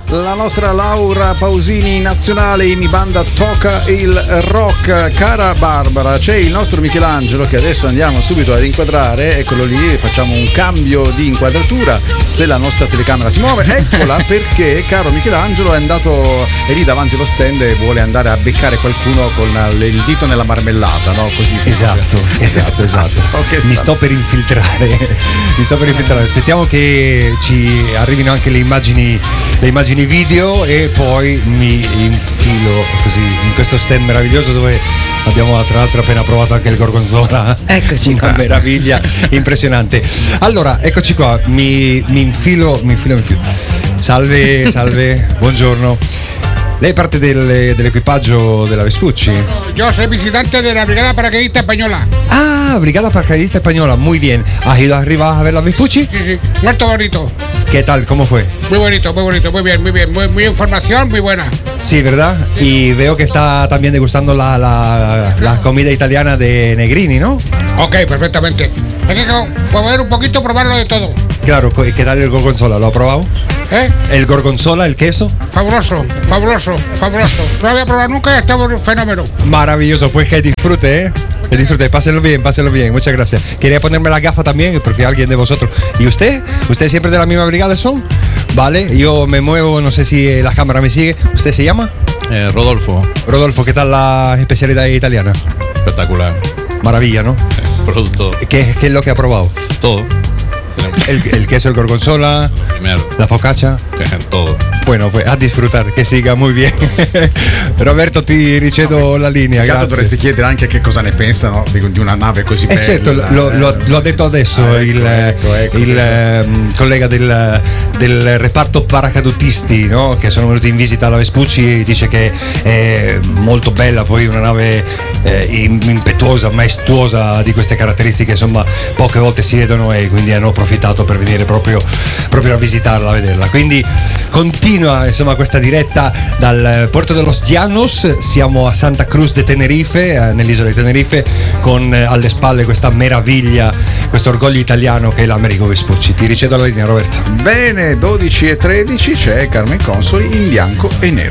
La nostra Laura Pausini nazionale in banda Toca il Rock. Cara Barbara, c'è il nostro Michelangelo che adesso andiamo subito ad inquadrare, eccolo lì, facciamo un cambio di inquadratura se la nostra telecamera si muove, eccola, perché caro Michelangelo è lì davanti allo stand e vuole andare a beccare qualcuno con il dito nella marmellata, no? Così esatto. Okay, mi sto per infiltrare, aspettiamo che ci arrivino anche le immagini video e poi mi infilo così in questo stand meraviglioso dove abbiamo tra l'altro appena provato anche il gorgonzola. Eccoci una qua. meraviglia impressionante. Allora eccoci qua, mi infilo. Salve, buongiorno. Lei è parte dell'equipaggio della Vespucci? Yo soy visitante de la Brigada Paracaidista Española. Ah, Brigada Paracaidista Española, muy bien. ¿Has ido arriba a ver la Vespucci? Sí, muerto bonito. ¿Qué tal? ¿Cómo fue? Muy bonito, muy bien. Muy información, muy buena. Sí, ¿verdad? Y veo que está también degustando la comida italiana de Negrini, ¿no? Ok, perfectamente. Es que poder un poquito probarlo de todo. Claro, ¿qué tal el gorgonzola? ¿Lo ha probado? El gorgonzola, el queso. Fabuloso. No lo había probado nunca y está un fenómeno. Maravilloso, pues que disfrute, ¿eh? Que disfrute, pásenlo bien, muchas gracias. Quería ponerme la gafa también, porque alguien de vosotros. ¿Y usted? ¿Usted siempre de la misma brigada son? Vale, yo me muevo, no sé si la cámara me sigue. ¿Usted se llama? Rodolfo. Rodolfo, ¿qué tal la especialidad italiana? Espectacular. Maravilla, ¿no? Producto. ¿Qué es lo que ha probado? Todo. El queso, el gorgonzola, Primero. la focaccia. Todo. Bueno, pues a disfrutar, che siga muy bien. Roberto, ti ricevo la linea. Grazie. Dovresti chiedere anche che cosa ne pensano di una nave così bella. Certo, l'ho detto adesso, ecco, il collega del reparto paracadutisti, no? Che sono venuti in visita alla Vespucci, dice che è molto bella, poi una nave impetuosa, maestuosa, di queste caratteristiche, insomma poche volte si vedono e quindi hanno approfittato per venire proprio a visitarla, a vederla. Quindi continua insomma questa diretta dal Puerto de los Llanos, siamo a Santa Cruz de Tenerife, nell'isola di Tenerife, con alle spalle questa meraviglia, questo orgoglio italiano che è l'Americo Vespucci. Ti ricevo la linea, Roberto. Bene, 12:13 c'è Carmen Consoli in bianco e nero.